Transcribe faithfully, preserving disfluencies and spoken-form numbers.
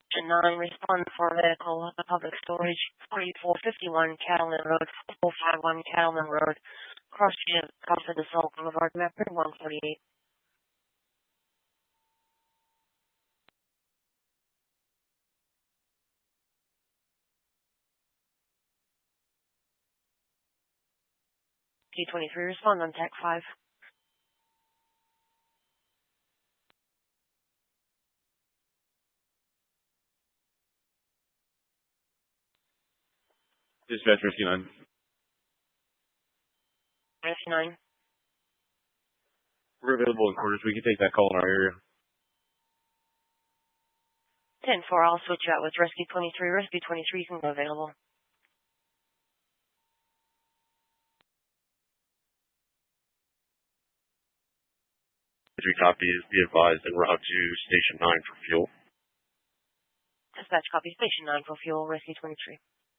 nine, respond for medical public storage, forty-four fifty-one Cattleman Road, four five one Cattleman Road, Cross Street of Alpha de Sol Boulevard, Mapper one forty-eight. T twenty-three, respond on Tech five. Dispatch Rescue nine. Rescue nine. We're available in quarters. We can take that call in our area. ten four, I'll switch you out with Rescue twenty-three. Rescue twenty-three can go available. Three copies. Be advised and route to Station nine for fuel. Dispatch copy Station nine for fuel, Rescue twenty-three.